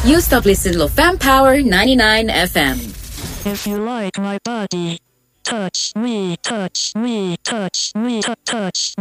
You stop listening to Fam Power 99 FM. If you like my body, touch me, touch me, touch me, touch